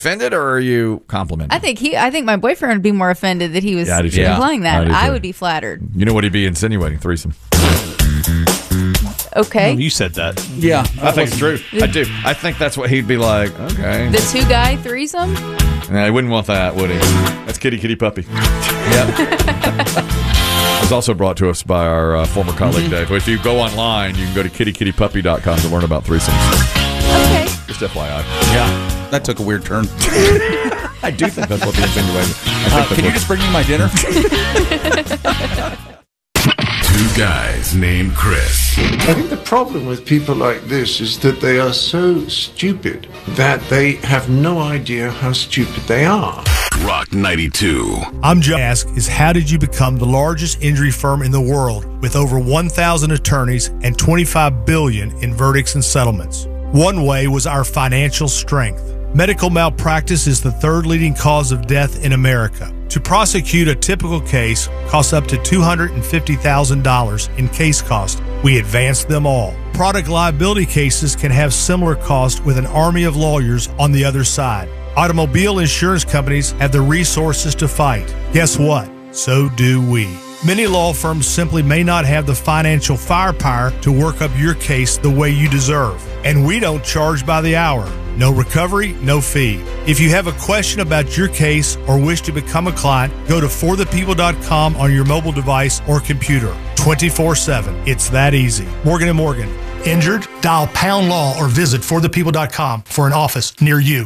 offended, or are you complimenting? I think my boyfriend would be more offended that he was implying that. I would be flattered. You know what he'd be insinuating? Threesome. Okay. No, you said that. Yeah, I think it's true. I do. I think that's what he'd be like. Okay. The two-guy threesome? Nah, he wouldn't want that, would he? That's Kitty Kitty Puppy. Yep. It was also brought to us by our former colleague, Dave. If you go online, you can go to kittykittypuppy.com to learn about threesomes. Okay. Just FYI. Yeah. That took a weird turn. I do think that's what the insinuation. Can you just bring me my dinner? Two guys named Chris. I think the problem with people like this is that they are so stupid that they have no idea how stupid they are. Rock 92. I'm Joe. Ask is how did you become the largest injury firm in the world with over 1,000 attorneys and $25 billion in verdicts and settlements? One way was our financial strength. Medical malpractice is the third leading cause of death in America. To prosecute a typical case costs up to $250,000 in case cost. We advance them all. Product liability cases can have similar costs with an army of lawyers on the other side. Automobile insurance companies have the resources to fight. Guess what? So do we. Many law firms simply may not have the financial firepower to work up your case the way you deserve. And we don't charge by the hour. No recovery, no fee. If you have a question about your case or wish to become a client, go to forthepeople.com on your mobile device or computer. 24/7. It's that easy. Morgan & Morgan. Injured? Dial pound law or visit forthepeople.com for an office near you.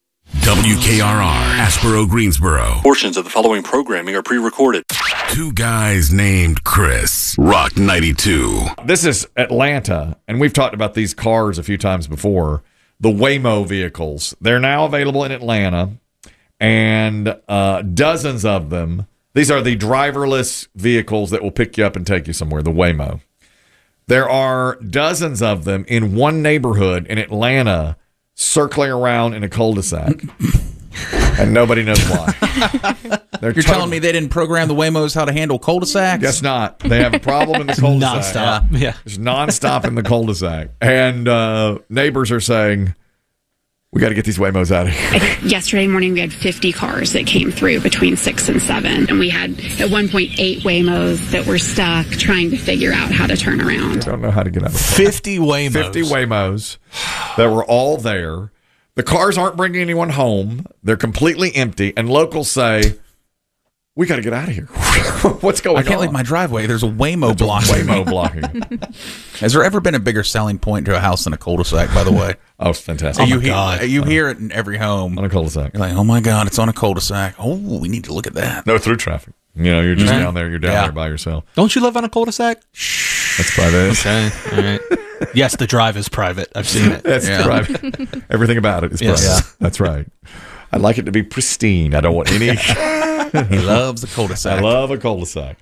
WKRR, Aspero, Greensboro. Portions of the following programming are pre-recorded. Two guys named Chris. Rock 92. This is Atlanta, and we've talked about these cars a few times before. The Waymo vehicles. They're now available in Atlanta, and dozens of them. These are the driverless vehicles that will pick you up and take you somewhere, the Waymo. There are dozens of them in one neighborhood in Atlanta circling around in a cul-de-sac. And nobody knows why. You're telling me they didn't program the Waymos how to handle cul-de-sacs? Guess not. They have a problem in the cul-de-sac. Nonstop. Yeah. It's nonstop in the cul-de-sac. And neighbors are saying, we got to get these Waymos out of here. Yesterday morning, we had 50 cars that came through between 6 and 7. And we had at 1.8 Waymos that were stuck trying to figure out how to turn around. I don't know how to get out of it. 50 Waymos. 50 Waymos that were all there. The cars aren't bringing anyone home. They're completely empty. And locals say, we got to get out of here. What's going on? I can't leave my driveway. There's a Waymo blocking. Waymo blocking. Has there ever been a bigger selling point to a house than a cul-de-sac, by the way? Oh, it's fantastic. You hear it in every home. On a cul-de-sac. You're like, oh my God, it's on a cul-de-sac. Oh, we need to look at that. No through traffic. You know, you're just down there. You're down there by yourself. Don't you live on a cul-de-sac? That's private. Okay. All right. Yes, the drive is private. I've seen it. That's private. Everything about it is private. Yeah. That's right. I like it to be pristine. I don't want any. He loves the cul-de-sac. I love a cul-de-sac.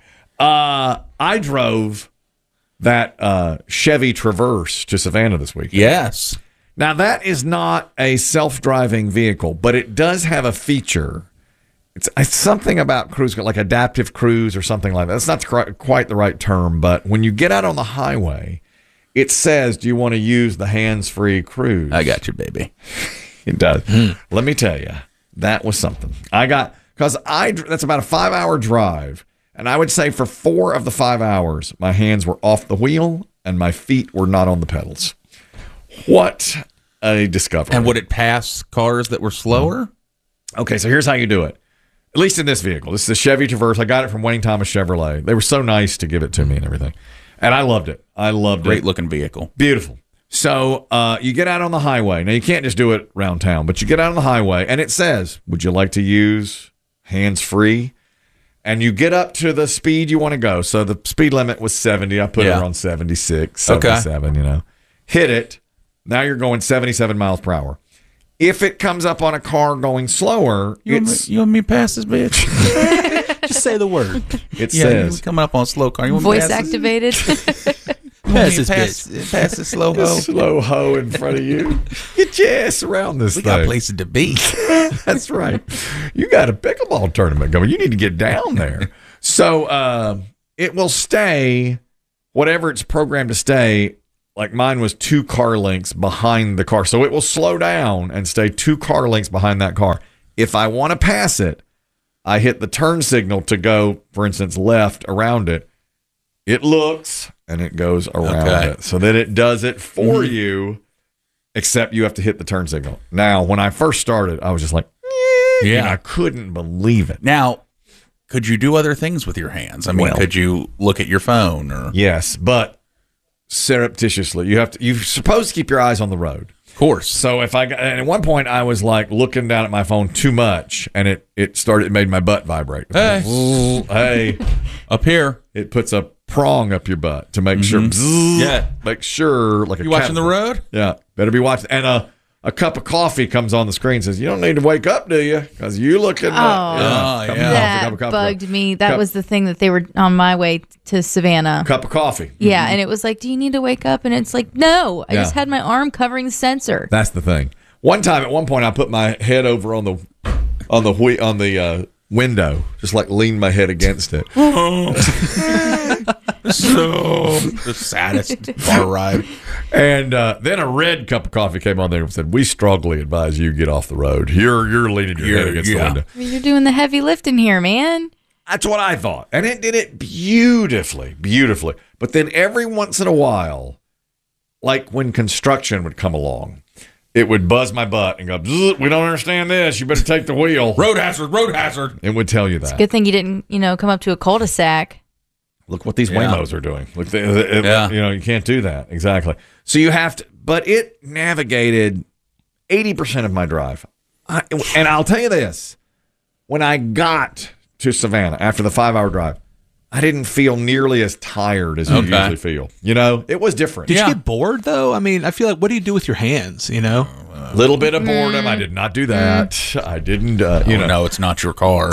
I drove that Chevy Traverse to Savannah this week. Yes. Now, that is not a self-driving vehicle, but it does have a feature. It's something about cruise, like adaptive cruise or something like that. That's not quite the right term, but when you get out on the highway, it says, do you want to use the hands-free cruise? I got you, baby. It does. Let me tell you, that was something. That's about a 5-hour drive, and I would say for 4 of the 5 hours, my hands were off the wheel and my feet were not on the pedals. What a discovery. And would it pass cars that were slower? Okay, so here's how you do it. At least in this vehicle. This is the Chevy Traverse. I got it from Wayne Thomas Chevrolet. They were so nice to give it to me and everything. And I loved it. Great looking vehicle. Beautiful. So you get out on the highway. Now, you can't just do it around town, but you get out on the highway, and it says, would you like to use hands-free? And you get up to the speed you want to go. So the speed limit was 70. I put her on 76, 77, you know. Hit it. Now you're going 77 miles per hour. If it comes up on a car going slower, you want me to pass this bitch? Just say the word. It says. Coming up on a slow car. You want Voice me to activated. pass this slow hoe. Slow hoe in front of you. Get your ass around this thing. We got places to be. That's right. You got a pickleball tournament going. You need to get down there. So it will stay, whatever it's programmed to stay, like mine was 2 car lengths behind the car. So it will slow down and stay 2 car lengths behind that car. If I want to pass it, I hit the turn signal to go, for instance, left around it. It looks and it goes around it. So then it does it for you, except you have to hit the turn signal. Now, when I first started, I was just like, and I couldn't believe it. Now, could you do other things with your hands? I mean, could you look at your phone? Or Yes, but surreptitiously. You're supposed to keep your eyes on the road. Of course. So if and at one point I was like looking down at my phone too much, and it made my butt vibrate. Hey, up here, it puts a prong up your butt to make sure. Make sure like you watching the road. Yeah, better be watching. And a cup of coffee comes on the screen and says, "You don't need to wake up, do you? Because you looking." That bugged me. That was the thing that they were on my way to Savannah. Cup of coffee. Yeah, and it was like, "Do you need to wake up?" And it's like, "No, I just had my arm covering the sensor." That's the thing. At one point, I put my head over on the window, just like lean my head against it. So the saddest car ride. And then a red cup of coffee came on there and said, "We strongly advise you get off the road. You're leaning your head against the window. You're doing the heavy lifting here, man." That's what I thought. And it did it beautifully. But then every once in a while, like when construction would come along, it would buzz my butt and go, "We don't understand this. You better take the wheel. Road hazard. It would tell you that. It's a good thing you didn't, come up to a cul-de-sac. Look what these Waymos are doing. Look, you can't do that. Exactly. So you have to, but it navigated 80% of my drive. And I'll tell you this, when I got to Savannah after the 5-hour drive, I didn't feel nearly as tired as you usually feel. It was different. Did you get bored, though? I mean, I feel like, what do you do with your hands, A little bit of boredom. I did not do that. I didn't, No, it's not your car.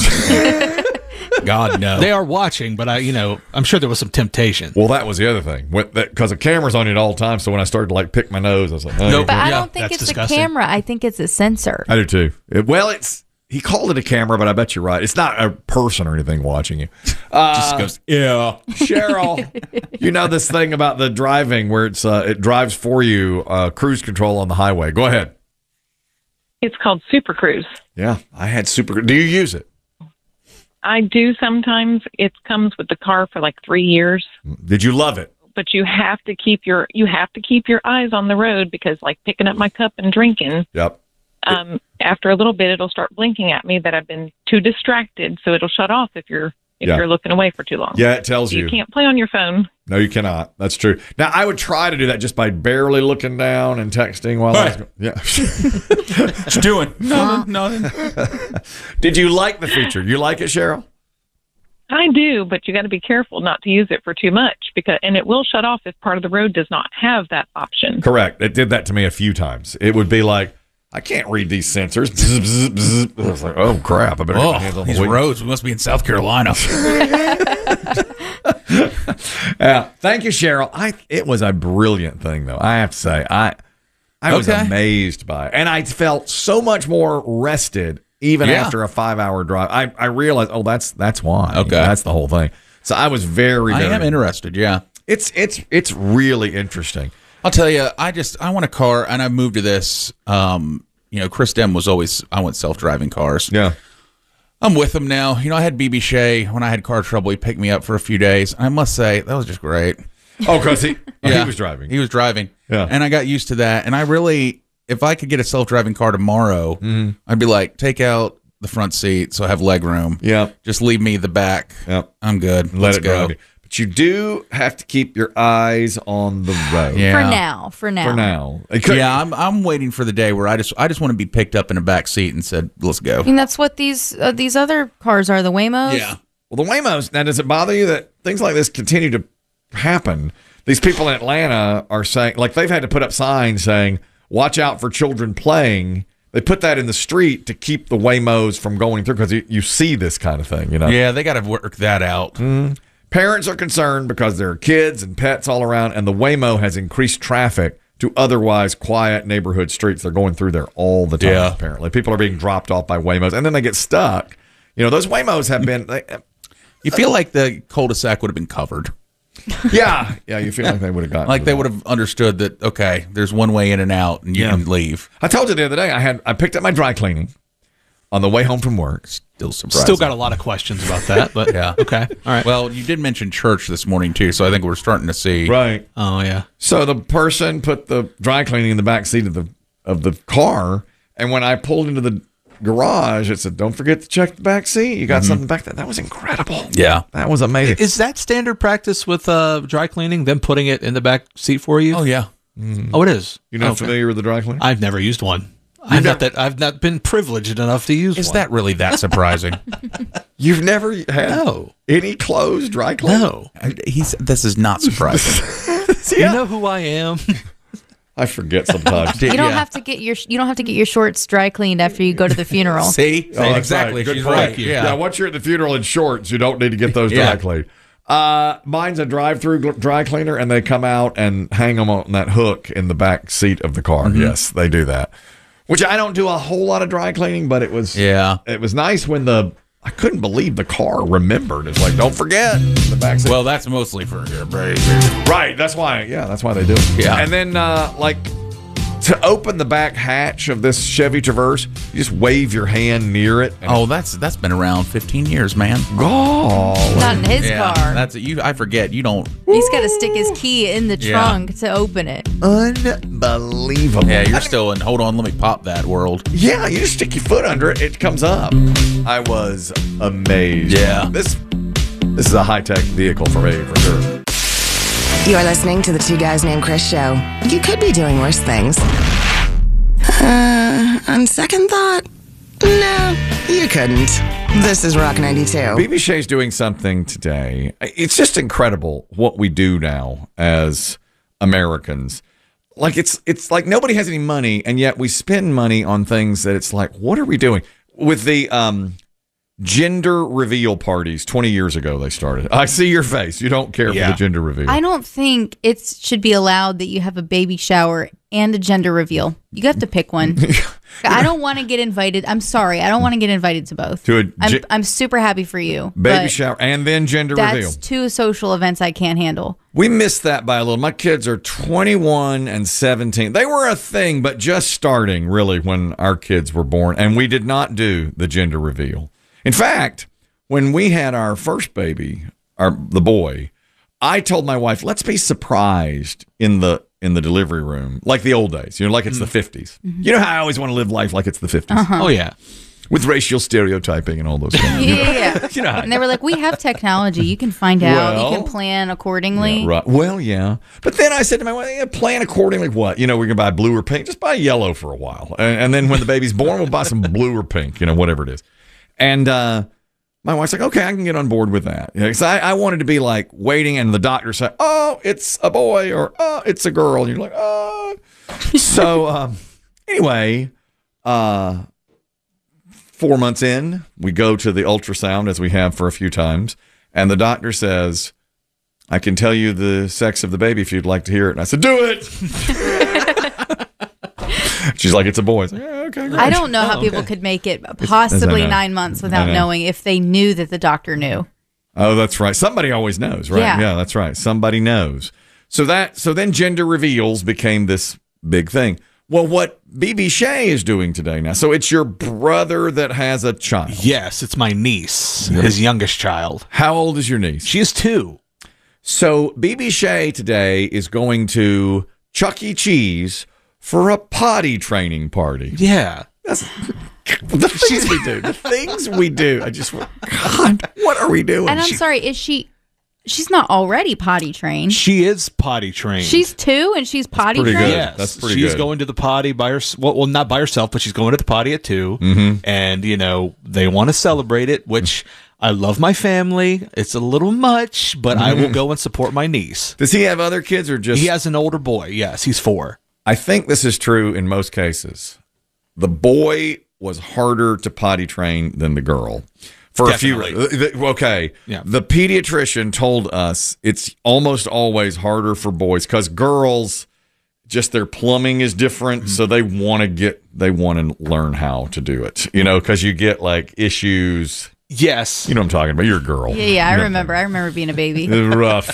God, no. They are watching, but I'm sure there was some temptation. Well, that was the other thing. Because the camera's on you at all times, so when I started to, pick my nose, I was like, hey. Nope. But I don't think it's disgusting. A camera. I think it's a sensor. I do, too. He called it a camera, but I bet you're right. It's not a person or anything watching you. Just goes, yeah. Cheryl, this thing about the driving where it drives for you, cruise control on the highway. Go ahead. It's called Super Cruise. Yeah, I had Super Cruise. Do you use it? I do sometimes. It comes with the car for 3 years. Did you love it? But you have to keep your eyes on the road because picking up my cup and drinking. Yep. After a little bit, it'll start blinking at me that I've been too distracted, so it'll shut off if you're looking away for too long. Yeah, it tells you. You can't play on your phone. No, you cannot. That's true. Now, I would try to do that just by barely looking down and texting while I was going. Yeah. What you doing? Nothing. Did you like the feature? You like it, Cheryl? I do, but you got to be careful not to use it for too much and it will shut off if part of the road does not have that option. Correct. It did that to me a few times. It would be like, I can't read these sensors. Bzz, bzz, bzz. I was like, oh, crap. I better get my hands on these roads. We must be in South Carolina. Yeah. Thank you, Cheryl. It was a brilliant thing, though. I have to say, I was amazed by it. And I felt so much more rested even after a 5-hour drive. I realized, that's why. Okay. That's the whole thing. So I was very I am interested, yeah. It's really interesting. I'll tell you, I want a car, and I moved to this. Chris Dem was always, I want self-driving cars. Yeah. I'm with him now. I had BB Shea when I had car trouble. He picked me up for a few days. I must say, that was just great. Oh, because he was driving. He was driving. Yeah. And I got used to that. And I really, if I could get a self-driving car tomorrow, I'd be like, take out the front seat so I have leg room. Yeah. Just leave me the back. Yep. I'm good. Let's go. But you do have to keep your eyes on the road. Yeah. For now. Yeah, I'm waiting for the day where I just want to be picked up in a back seat and said, let's go. And that's what these other cars are, the Waymos. Yeah. Well, the Waymos, now, does it bother you that things like this continue to happen? These people in Atlanta are saying, they've had to put up signs saying, watch out for children playing. They put that in the street to keep the Waymos from going through because you see this kind of thing, Yeah, they got to work that out. Parents are concerned because there are kids and pets all around, and the Waymo has increased traffic to otherwise quiet neighborhood streets. They're going through there all the time, apparently. People are being dropped off by Waymos, and then they get stuck. Those Waymos have been... You feel like the cul-de-sac would have been covered. Yeah, you feel like they would have gotten Like they would have understood that, okay, there's one way in and out and you can leave. I told you the other day I picked up my dry cleaning on the way home from work. Still surprising. Still got a lot of questions about that, but Yeah. okay. All right. Well, you did mention church this morning, too, so I think we're starting to see. Right. Oh, yeah. So the person put the dry cleaning in the back seat of the car, and when I pulled into the garage, it said, "Don't forget to check the back seat. You got something back there." That was incredible. Yeah. That was amazing. Is that standard practice with dry cleaning, them putting it in the back seat for you? Oh, yeah. Oh, it is. You're not Okay. familiar with the dry cleaner? I've never used one. I've not been privileged enough to use Is one. that really that surprising? You've never had No. any clothes dry cleaner? No. This is not surprising. You know who I am? I forget sometimes. You don't have to get your shorts dry cleaned after you go to the funeral. See? Oh, that's Exactly. right. Good She's point. right. Yeah, once you're at the funeral in shorts, you don't need to get those dry Yeah. cleaned. Mine's a drive-through dry cleaner, and they come out and hang them on that hook in the back seat of the car. Yes, they do that. Which I don't do a whole lot of dry cleaning, but it was nice when I couldn't believe the car remembered. It's like, don't forget the back seat. Well, that's mostly for your baby. Right, that's why they do it. Yeah. And then to open the back hatch of this Chevy Traverse, you just wave your hand near it. Oh, that's been around 15 years, man. Not in his Yeah, car. that's you. I forget. You don't. He's got to stick his key in the trunk to open it. Unbelievable. Yeah, you're still in. Hold on, let me pop that world. Yeah, you just stick your foot under it, it comes up. I was amazed. Yeah. This is a high-tech vehicle for me, for sure. You're listening to the Two Guys Named Chris show. You could be doing worse things. On second thought, no, you couldn't. This is Rock 92. BB Shea's doing something today. It's just incredible what we do now as Americans. Like it's like nobody has any money, and yet we spend money on things that it's like, what are we doing? With the gender reveal parties 20 years ago they started. I see your face. You don't care for the gender reveal. I don't think it should be allowed that you have a baby shower and a gender reveal. You have to pick one. I don't want to get invited. I'm sorry. I don't want to get invited to both. I'm super happy for you. Baby shower and then gender reveal. That's two social events I can't handle. We missed that by a little. My kids are 21 and 17. They were a thing, but just starting really when our kids were born. And we did not do the gender reveal. In fact, when we had our first baby, the boy, I told my wife, let's be surprised in the delivery room, like the old days, like it's the 50s. Mm-hmm. You know how I always want to live life like it's the 50s? Uh-huh. Oh, yeah. With racial stereotyping and all those things. Yeah. You know how And they were like, we have technology. You can find out. You can plan accordingly. Yeah, right. Well, yeah. But then I said to my wife, plan accordingly what? We're going to buy blue or pink. Just buy yellow for a while. And then when the baby's born, we'll buy some blue or pink, whatever it is. And my wife's like, okay, I can get on board with that. Because I wanted to be like waiting, and the doctor said, oh, it's a boy, or oh, it's a girl. And you're like, oh. So anyway, 4 months in, we go to the ultrasound, as we have for a few times. And the doctor says, I can tell you the sex of the baby if you'd like to hear it. And I said, do it. She's like, it's a boy. I like, okay, great. I don't know how people could make it possibly 9 months without knowing if they knew that the doctor knew. Oh, that's right. Somebody always knows, right? Yeah, that's right. Somebody knows. So then gender reveals became this big thing. Well, what BB Shea is doing today now. So it's your brother that has a child. Yes, it's my niece, his youngest child. How old is your niece? She is 2. So BB Shea today is going to Chuck E. Cheese for a potty training party. Yeah. That's the things we do. The things we do. I just, God, what are we doing? And I'm sorry, she's not already potty trained. She is potty trained. She's 2 and she's potty pretty trained? good. Yes. That's pretty She's good. going to the potty by herself. Well, not by herself, but she's going to the potty at 2. Mm-hmm. And, they want to celebrate it, which I love my family. It's a little much, but I will go and support my niece. Does he have other kids or just... He has an older boy. Yes, he's 4. I think this is true in most cases. The boy was harder to potty train than the girl. For Definitely. a few, okay. Yeah. The pediatrician told us it's almost always harder for boys because girls, just their plumbing is different, so they want to learn how to do it. Because you get like issues. Yes. You know what I'm talking about. You're a girl. Yeah, I remember. I remember being a baby. It's rough.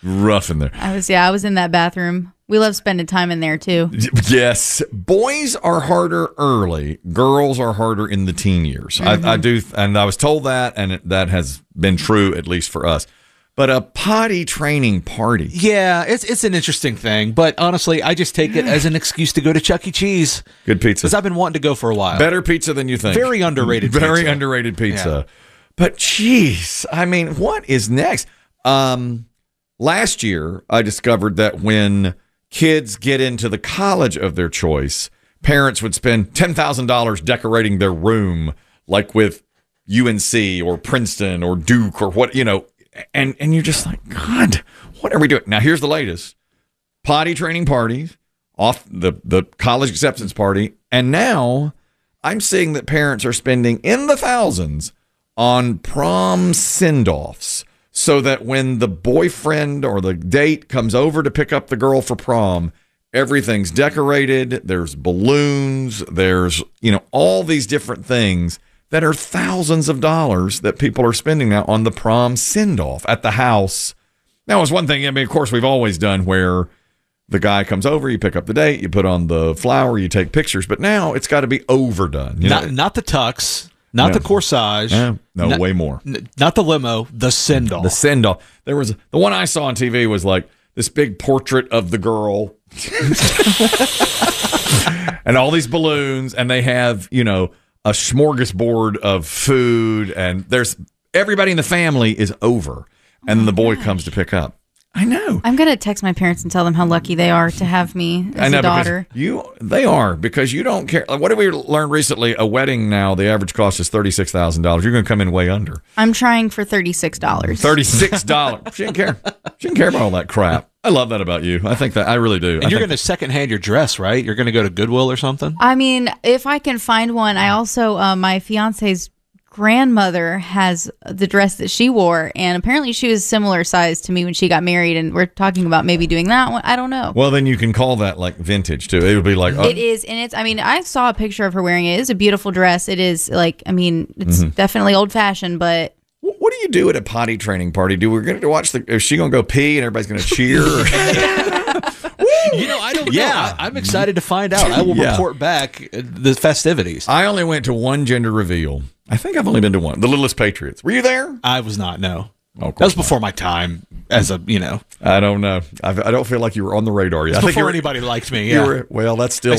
rough in there. I was in that bathroom. We love spending time in there too. Yes, boys are harder early. Girls are harder in the teen years. I do, and I was told that, and that has been true at least for us. But a potty training party. Yeah, it's an interesting thing, but honestly, I just take it as an excuse to go to Chuck E. Cheese. Good pizza. Because I've been wanting to go for a while. Better pizza than you think. Very underrated pizza. Very underrated pizza. Yeah. But geez, I mean, what is next? Last year, I discovered that when kids get into the college of their choice, parents would spend $10,000 decorating their room, like with UNC or Princeton or Duke or what, you know, and you're just like, God, what are we doing? Now, here's the latest. Potty training parties, off the college acceptance party, and now I'm seeing that parents are spending in the thousands on prom send-offs, so that when the boyfriend or the date comes over to pick up the girl for prom, everything's decorated, there's balloons, there's, you know, all these different things that are thousands of dollars that people are spending now on the prom send-off at the house. Now, it's one thing, I mean, of course, we've always done where the guy comes over, you pick up the date, you put on the flower, you take pictures, but now it's got to be overdone. You know? Not the tux. Not the corsage. Way more. Not the limo, the send-off. The send-off. There was the one I saw on TV was like this big portrait of the girl and all these balloons, and they have, you know, a smorgasbord of food, and there's everybody in the family is over, and then the boy comes to pick up. I know. I'm going to text my parents and tell them how lucky they are to have me as a daughter. They are, because you don't care. Like, what did we learn recently? A wedding now, the average cost is $36,000. You're going to come in way under. I'm trying for $36. $36. She didn't care. She didn't care about all that crap. I love that about you. I think that I really do. And you're going to secondhand your dress, right? You're going to go to Goodwill or something? I mean, if I can find one. I also, my fiance's grandmother has the dress that she wore, and apparently she was similar size to me when she got married, and we're talking about maybe doing that one. I don't know. Well, then you can call that like vintage too. It would be like it is, and it's, I mean, I saw a picture of her wearing it. It is a beautiful dress. It is like, I mean, it's definitely old fashioned, but what do you do at a potty training party? We're going to watch is she going to go pee and everybody's going to cheer? You know, I don't know. I'm excited to find out. I will report back the festivities. I only went to one gender reveal. I think I've only been to one. The Littlest Patriots. Were you there? I was not, no. Oh, that was before my time as a, you know. I don't know. I don't feel like you were on the radar yet. Before anybody liked me, yeah. Well, that's still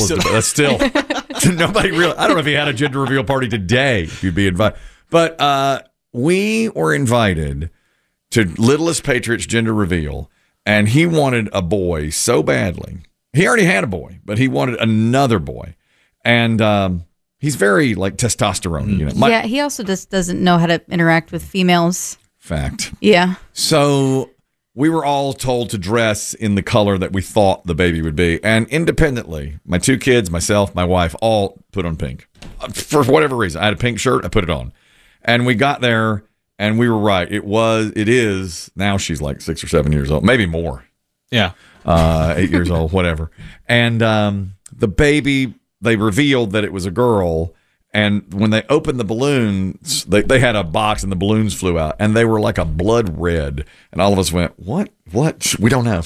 nobody really. I don't know if you had a gender reveal party today, if you'd be invited. But we were invited to Littlest Patriots gender reveal, and he wanted a boy so badly. He already had a boy, but he wanted another boy. And he's very like testosterone, you know. He also just doesn't know how to interact with females. Fact. Yeah. So we were all told to dress in the color that we thought the baby would be. And independently, my two kids, myself, my wife, all put on pink. For whatever reason. I had a pink shirt, I put it on. And we got there, and we were right. It is, now she's like 6 or 7 years old, maybe more. Yeah. 8 years old, whatever. And the baby, they revealed that it was a girl. And when they opened the balloons, they had a box and the balloons flew out, and they were like a blood red. And all of us went, what? We don't know.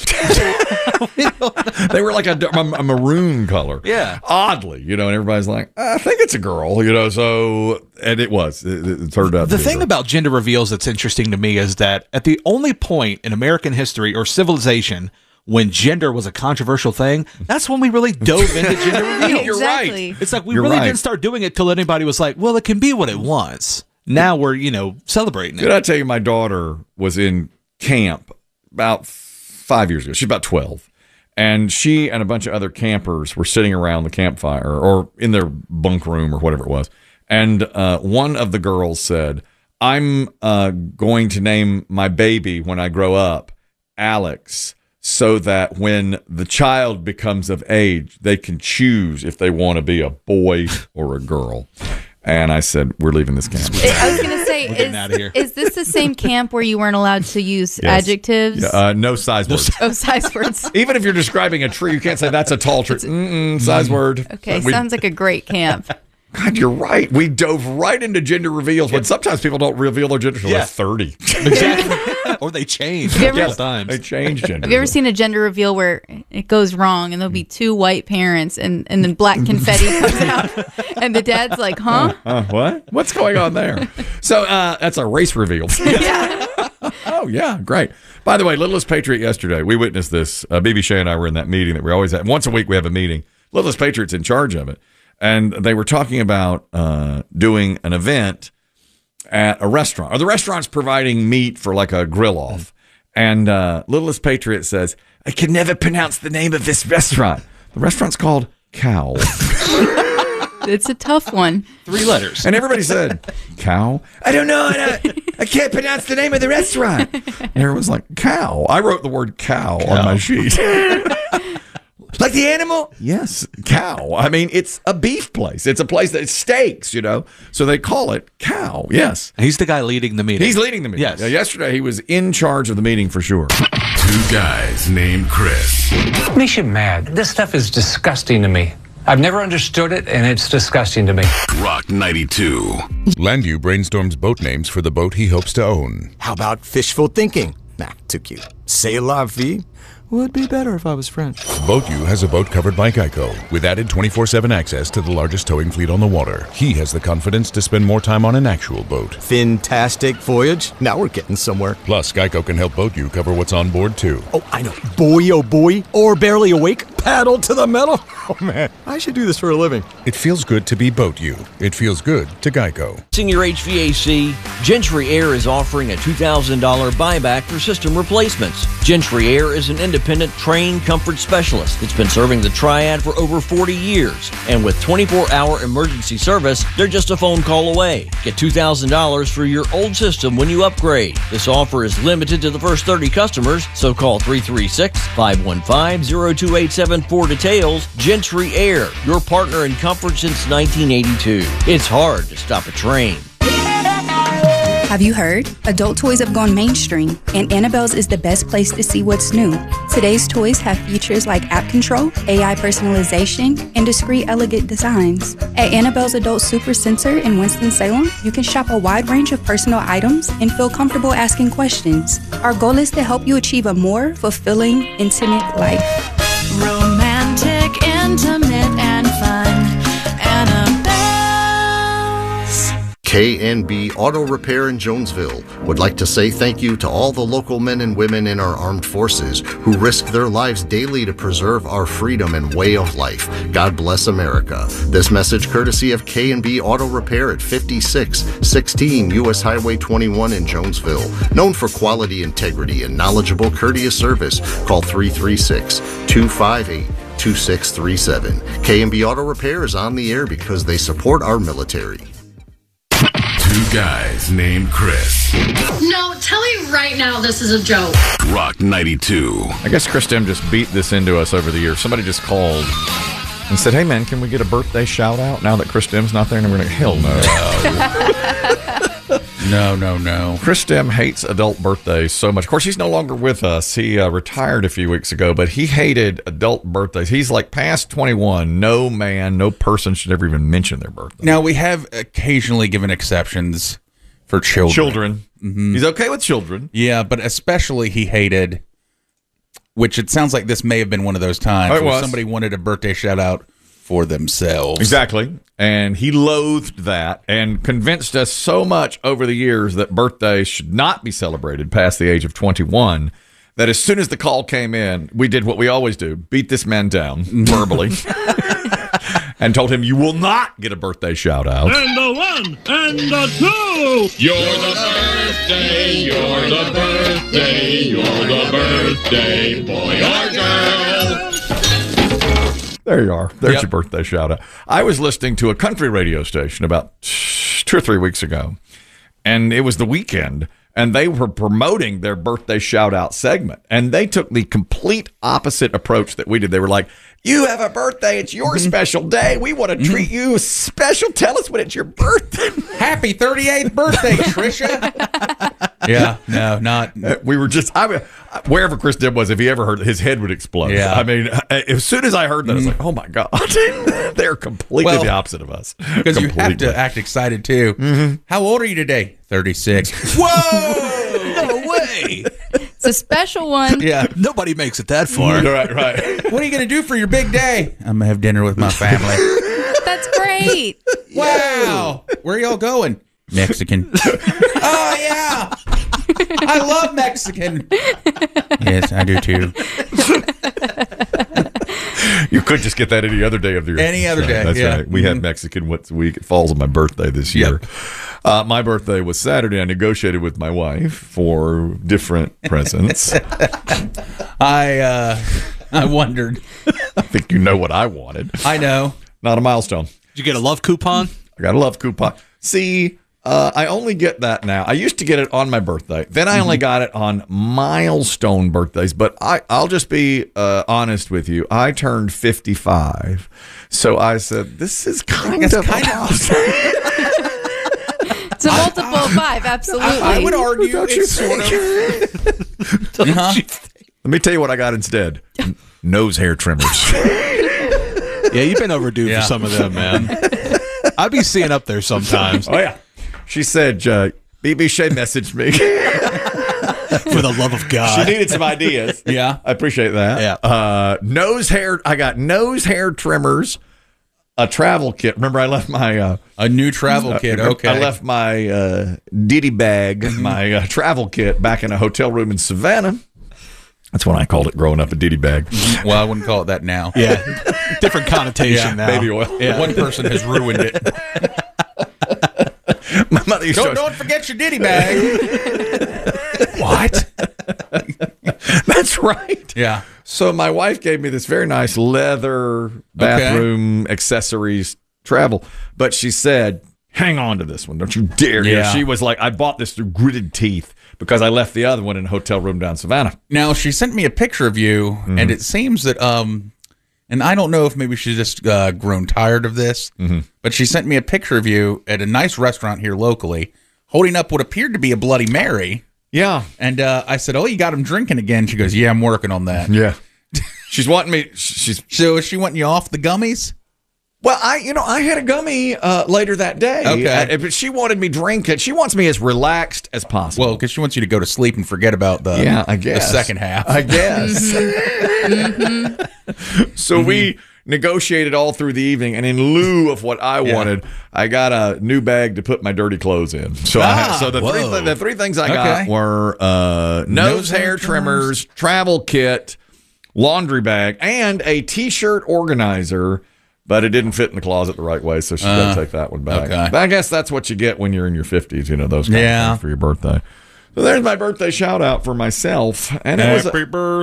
They were like a maroon color. Yeah. Oddly, you know, and everybody's like, I think it's a girl, you know, so, and it was. It turned out. The thing about gender reveals that's interesting to me is that at the only point in American history or civilization when gender was a controversial thing, that's when we really dove into gender reveals. You're right. It's like we didn't start doing it till anybody was like, well, it can be what it wants. Now we're, you know, celebrating it. Did I tell you my daughter was in camp about 5 years ago? She's about 12. And she and a bunch of other campers were sitting around the campfire or in their bunk room or whatever it was. And one of the girls said, I'm going to name my baby when I grow up Alex, so that when the child becomes of age, they can choose if they want to be a boy or a girl. And I said, we're leaving this camp. I was going to say, is this the same camp where you weren't allowed to use adjectives? Yeah, no size words. Oh, size words. Even if you're describing a tree, you can't say that's a tall tree. Size word. Okay, sounds like a great camp. God, you're right. We dove right into gender reveals when sometimes people don't reveal their gender until they're 30. Exactly. Or they change Have you ever- multiple times. They change gender. Have you ever seen a gender reveal where it goes wrong and there'll be two white parents and then black confetti comes out and the dad's like, huh? What? What's going on there? So that's a race reveal. Oh, yeah. Great. By the way, Littlest Patriot yesterday, we witnessed this. BB Shea and I were in that meeting that we always have. Once a week we have a meeting. Littlest Patriot's in charge of it. And they were talking about doing an event at a restaurant. Or the restaurant's providing meat for like a grill-off. And Littlest Patriot says, I can never pronounce the name of this restaurant. The restaurant's called Cow. It's a tough one. 3 letters. And everybody said, Cow? I don't know. I can't pronounce the name of the restaurant. And everyone's like, Cow. I wrote the word cow on my sheet. Like the animal? Yes, cow. I mean, it's a beef place. It's a place that steaks, you know. So they call it Cow. Yes. He's the guy leading the meeting. He's leading the meeting. Yes. Yesterday, he was in charge of the meeting for sure. 2 guys named Chris. Makes you mad. This stuff is disgusting to me. I've never understood it, and it's disgusting to me. Rock 92. Landu brainstorms boat names for the boat he hopes to own. How about fishful thinking? Nah, too cute. C'est la vie? Would be better if I was French. BoatU has a boat covered by Geico, with added 24/7 access to the largest towing fleet on the water. He has the confidence to spend more time on an actual boat. Fantastic voyage. Now we're getting somewhere. Plus, Geico can help BoatU cover what's on board, too. Oh, I know. Boy, oh boy. Or barely awake. Paddle to the metal. Oh, man. I should do this for a living. It feels good to be BoatU. It feels good to Geico. Fixing your HVAC, Gentry Air is offering a $2,000 buyback for system replacements. Gentry Air is an independent, trained comfort specialist that's been serving the Triad for over 40 years. And with 24-hour emergency service, they're just a phone call away. Get $2,000 for your old system when you upgrade. This offer is limited to the first 30 customers, so call 336-515-0287 for details. Gentry Air, your partner in comfort since 1982. It's hard to stop a train. Have you heard? Adult toys have gone mainstream, and Annabelle's is the best place to see what's new. Today's toys have features like app control, AI personalization, and discreet, elegant designs. At Annabelle's Adult Super Center in Winston-Salem, you can shop a wide range of personal items and feel comfortable asking questions. Our goal is to help you achieve a more fulfilling, intimate life. Romantic, intimate, and fun. Annabelle's. K&B Auto Repair in Jonesville would like to say thank you to all the local men and women in our armed forces who risk their lives daily to preserve our freedom and way of life. God bless America. This message courtesy of K&B Auto Repair at 5616 U.S. Highway 21 in Jonesville. Known for quality, integrity, and knowledgeable, courteous service. Call 336-258-2637. K&B Auto Repair is on the air because they support our military. 2 guys named Chris. No, tell me right now this is a joke. Rock 92. I guess Chris Dim just beat this into us over the years. Somebody just called and said, hey, man, can we get a birthday shout out now that Chris Dim's not there? And we're like, hell no. No. Chris Dim hates adult birthdays so much. Of course, he's no longer with us. He retired a few weeks ago, but he hated adult birthdays. He's like past 21. No man, no person should ever even mention their birthday. Now, we have occasionally given exceptions for children. Mm-hmm. He's okay with children. Yeah, but especially he hated, which it sounds like this may have been one of those times where somebody wanted a birthday shout out for themselves. Exactly. And he loathed that and convinced us so much over the years that birthdays should not be celebrated past the age of 21 that as soon as the call came in, we did what we always do, beat this man down verbally and told him, you will not get a birthday shout out. And the 1 and the 2. You're the birthday, you're the birthday, you're the birthday boy or girl. There you are. There's your birthday shout out. I was listening to a country radio station about 2 or 3 weeks ago, and it was the weekend, and they were promoting their birthday shout out segment, and they took the complete opposite approach that we did. They were like, you have a birthday. It's your special day. We want to treat you special. Tell us when it's your birthday. Happy 38th birthday, Trisha. Yeah, no, not. We were just, wherever Chris Dim was, if he ever heard, his head would explode. Yeah. I mean, as soon as I heard that, I was like, oh my God. They're completely the opposite of us. Because you have to act excited too. Mm-hmm. How old are you today? 36. Whoa! No way. It's a special one. Yeah, nobody makes it that far. Right. What are you going to do for your big day? I'm going to have dinner with my family. That's great. Wow. Where are y'all going? Mexican. Oh, yeah. I love Mexican. Yes, I do too. You could just get that any other day of the year. Any other day. That's yeah. right. We had Mexican once a week. It falls on my birthday this year. My birthday was Saturday. I negotiated with my wife for different presents. I wondered. I think you know what I wanted. I know. Not a milestone. Did you get a love coupon? I got a love coupon. See, I only get that now. I used to get it on my birthday. Then I only got it on milestone birthdays. But I'll just be honest with you. I turned 55. So I said, this is kind of It's a multiple of 5, absolutely. I would argue it's sort of. Let me tell you what I got instead. Nose hair trimmers. Yeah, you've been overdue for some of them, man. I'd be seeing up there sometimes. Oh, yeah. She said, BB Shea messaged me. For the love of God. She needed some ideas. Yeah. I appreciate that. Yeah. I got nose hair trimmers, a travel kit. Remember, I left my... a new travel kit, okay. I left my Diddy bag, my travel kit, back in a hotel room in Savannah. That's what I called it growing up, a Diddy bag. Well, I wouldn't call it that now. Yeah. Different connotation now. Baby oil. Yeah. One person has ruined it. My mother used to... Don't forget your Diddy bag. What? That's right. Yeah. So my wife gave me this very nice leather bathroom accessories travel, but she said, hang on to this one. Don't you dare. Yeah. She was like, I bought this through gritted teeth because I left the other one in a hotel room down Savannah. Now, she sent me a picture of you, and it seems that, and I don't know if maybe she's just grown tired of this, but she sent me a picture of you at a nice restaurant here locally, holding up what appeared to be a Bloody Mary. Yeah. And I said, oh, you got him drinking again. She goes, yeah, I'm working on that. Yeah. She's wanting me. So is she wanting you off the gummies? Well, I had a gummy later that day. Okay. But she wanted me drinking. She wants me as relaxed as possible. Well, because she wants you to go to sleep and forget about the the second half. I guess. So we negotiated all through the evening, and in lieu of what I wanted, I got a new bag to put my dirty clothes in. So the three things I got were nose hair trimmers, travel kit, laundry bag, and a T-shirt organizer. But it didn't fit in the closet the right way, so she's got to take that one back. Okay. But I guess that's what you get when you're in your 50s, those kind of things for your birthday. So there's my birthday shout out for myself. And it was happy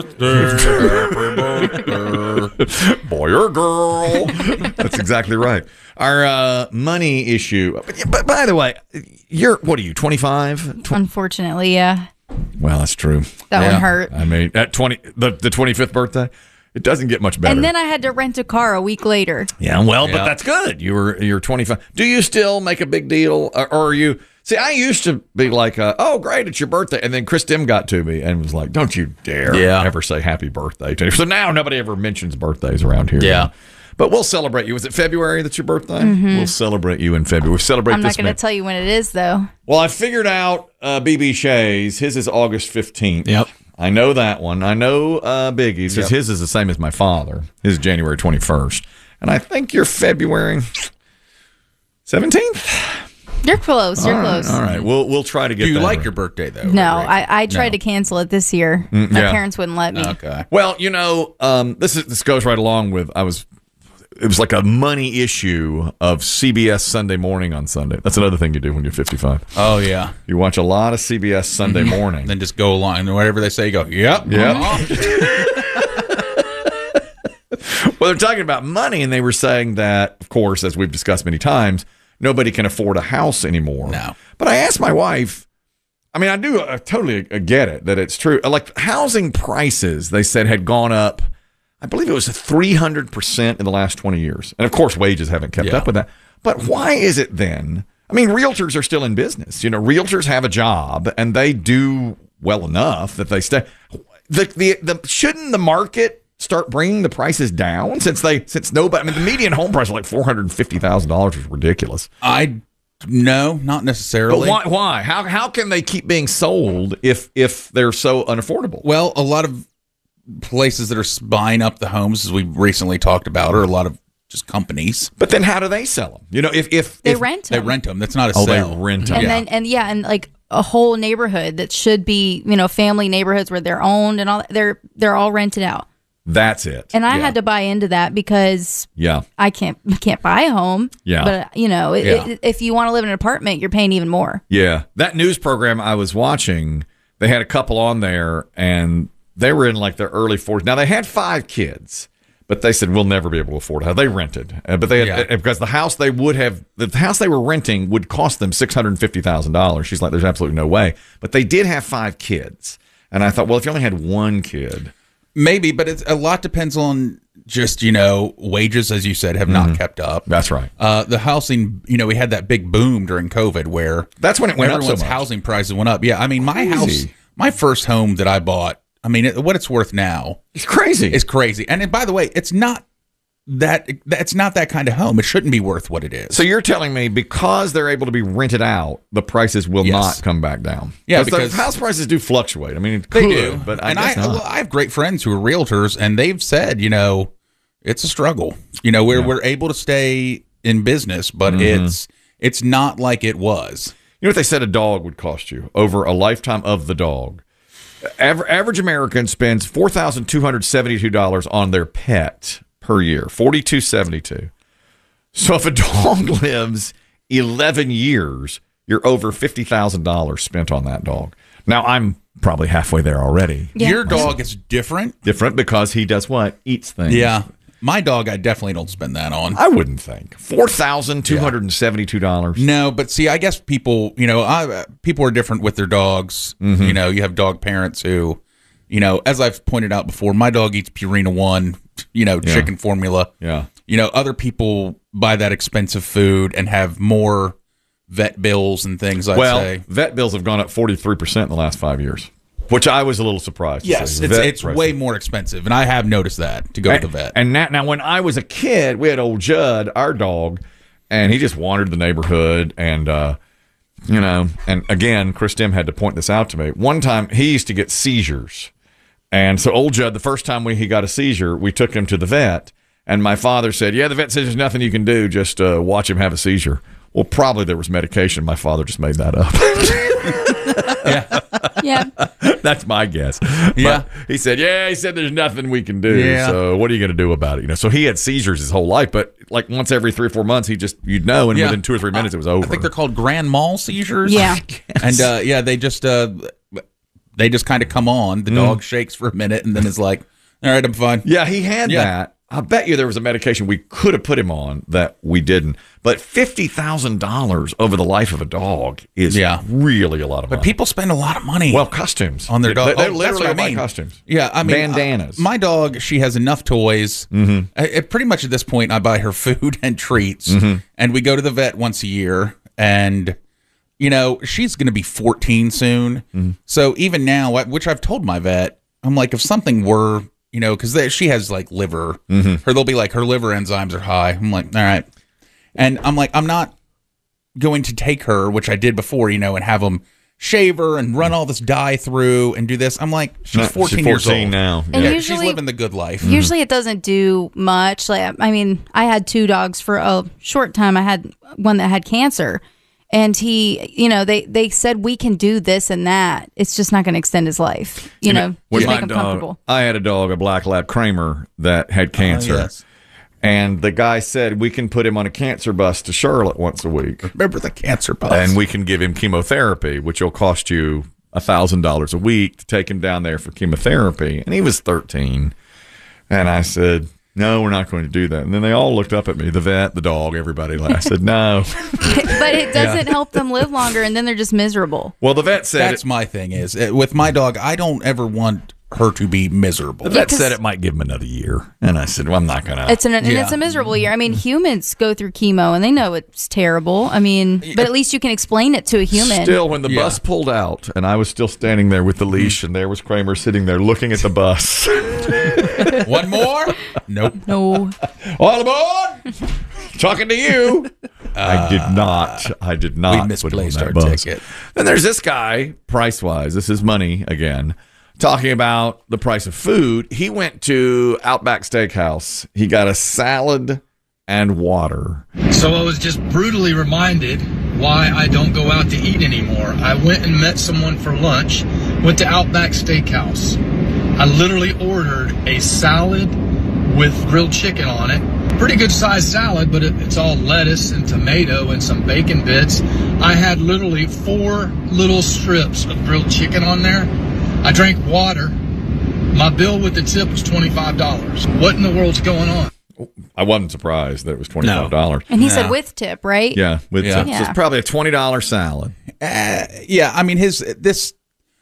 birthday. Boy or girl. That's exactly right. Our money issue. But by the way, what are you, 25? Unfortunately, yeah. Well, that's true. That one hurt. I mean, at the 25th birthday, it doesn't get much better. And then I had to rent a car a week later. Yeah, well, but that's good. You're 25. Do you still make a big deal, or are you? See, I used to be like, "Oh, great, it's your birthday," and then Chris Dim got to me and was like, "Don't you dare ever say happy birthday to me." So now nobody ever mentions birthdays around here. Yeah. But we'll celebrate you. Is it February that's your birthday? Mm-hmm. We'll celebrate you in February. We'll celebrate I'm this. not going to tell you when it is, though. Well, I figured out BB Shea's. His is August 15th. Yep. I know that one. I know Biggie's. Yep. His is the same as my father. His is January 21st. And I think you're February 17th? You're close. You're close. All right. We'll try to get Do you that like right. your birthday, though? No, I tried to cancel it this year. My parents wouldn't let me. Okay. Well, this goes right along with it was like a money issue of CBS Sunday Morning on Sunday. That's another thing you do when you're 55. Oh, yeah. You watch a lot of CBS Sunday Morning. Then just go along, and whatever they say, you go, yep. Well, they're talking about money, and they were saying that, of course, as we've discussed many times, nobody can afford a house anymore. No. But I asked my wife, I mean, I totally get it, that it's true. Like, housing prices, they said, had gone up, I believe it was 300% in the last 20 years. And, of course, wages haven't kept up with that. But why is it then? I mean, realtors are still in business. Realtors have a job, and they do well enough that they stay. Shouldn't the market start bringing the prices down since nobody? I mean, the median home price of like $450,000 is ridiculous. I No, not necessarily. But why? How can they keep being sold if they're so unaffordable? Well, a lot of places that are buying up the homes, as we recently talked about, are a lot of just companies. But then how do they sell them? You know, if they rent them. They rent them. That's not a sale. They rent them. And then like a whole neighborhood that should be, family neighborhoods where they're owned and all, they're all rented out. That's it. And I had to buy into that because I can't buy a home. Yeah. But if you want to live in an apartment, you're paying even more. Yeah. That news program I was watching, they had a couple on there and they were in like their early 40s. Now they had 5 kids, but they said we'll never be able to afford a house. They rented, but they had, because the house they were renting would cost them $650,000. She's like, there's absolutely no way. But they did have 5 kids, and I thought, well, if you only had 1 kid, maybe. But it's a lot depends on just wages, as you said, have not kept up. That's right. The housing, we had that big boom during COVID where that's when it went up so much. Housing prices went up. Yeah, I mean, my house, my first home that I bought. I mean, what it's worth now is crazy. It's crazy. And by the way, it's not that kind of home. It shouldn't be worth what it is. So you're telling me because they're able to be rented out, the prices will not come back down? Yeah, because house prices do fluctuate. I mean, they do. But I have great friends who are realtors, and they've said, it's a struggle. We're able to stay in business, but it's not like it was. You know what they said a dog would cost you over a lifetime of the dog? Average American spends $4,272 on their pet per year, $4,272. So if a dog lives 11 years, you're over $50,000 spent on that dog. Now I'm probably halfway there already. Yeah. Your dog is different. Different because he does what? Eats things. Yeah. My dog, I definitely don't spend that on. I wouldn't think. $4,272. No, but see, I guess people, people are different with their dogs. You have dog parents who, as I've pointed out before, my dog eats Purina One, chicken formula. Yeah. Other people buy that expensive food and have more vet bills and things, I'd say. Vet bills have gone up 43% in the last 5 years. Which I was a little surprised. Yes, it's way more expensive, and I have noticed that to go to the vet. And now, when I was a kid, we had old Judd, our dog, and he just wandered the neighborhood, and and again, Chris Dim had to point this out to me. One time, he used to get seizures, and so old Judd, the first time he got a seizure, we took him to the vet, and my father said, "Yeah, the vet says there's nothing you can do, just watch him have a seizure." Well, probably there was medication. My father just made that up. Yeah. That's my guess. Yeah. But he said there's nothing we can do. Yeah. So what are you going to do about it? So he had seizures his whole life, but like once every 3 or 4 months, and within 2 or 3 minutes, it was over. I think they're called grand mal seizures. Yeah. And they just kind of come on. The dog shakes for a minute and then is like, all right, I'm fine. Yeah, he had that. I bet you there was a medication we could have put him on that we didn't. But $50,000 over the life of a dog is really a lot of money. But people spend a lot of money. Well, costumes on their dog. They literally buy costumes. Yeah, I mean, bandanas. My dog, she has enough toys. Pretty much at this point, I buy her food and treats, and we go to the vet once a year. And she's going to be 14 soon. So even now, which I've told my vet, I'm like, if something were. Because she has like liver, they'll be like her liver enzymes are high. I'm like, all right, and I'm like, I'm not going to take her, which I did before, and have them shave her and run all this dye through and do this. I'm like, she's 14 years old now. And usually, she's living the good life. Usually, it doesn't do much. Like, I mean, I had 2 dogs for a short time. I had one that had cancer. And he, they said we can do this and that. It's just not going to extend his life. Just make him comfortable. I had a dog, a black lab Kramer, that had cancer. Yes. And the guy said we can put him on a cancer bus to Charlotte once a week. Remember the cancer bus? And we can give him chemotherapy, which will cost you $1,000 a week to take him down there for chemotherapy. And he was 13. And I said, no, we're not going to do that. And then they all looked up at me, the vet, the dog, everybody. I said, no. But it doesn't help them live longer, and then they're just miserable. Well, the vet said... That's my thing is, with my dog, I don't ever want her to be miserable. The vet said it might give him another year. And I said, well, I'm not going to... It's a miserable year. I mean, humans go through chemo, and they know it's terrible. I mean, but at least you can explain it to a human. Still, when the bus pulled out, and I was still standing there with the leash, and there was Kramer sitting there looking at the bus. One more? Nope. No. All aboard! Talking to you. I did not. We misplaced our ticket. Then there's this guy, price-wise. This is money again. Talking about the price of food. He went to Outback Steakhouse. He got a salad and water. So I was just brutally reminded why I don't go out to eat anymore. I went and met someone for lunch, went to Outback Steakhouse. I literally ordered a salad with grilled chicken on it. Pretty good sized salad, but it's all lettuce and tomato and some bacon bits. I had literally 4 little strips of grilled chicken on there. I drank water. My bill with the tip was $25. What in the world's going on? I wasn't surprised that it was $25. No. And he said with tip, right? Yeah, with tip. So it's probably a $20 salad. Yeah, I mean, this,